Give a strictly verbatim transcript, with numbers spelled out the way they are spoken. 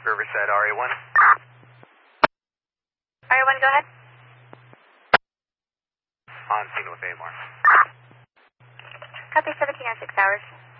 Riverside R A one. R A one, go ahead. On scene with A M R. Copy seventeen oh six hours.